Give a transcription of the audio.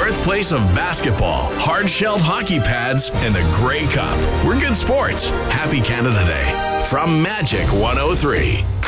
birthplace of basketball, hard-shelled hockey pads, and the Grey Cup. We're good sports. Happy Canada Day from Magic 103.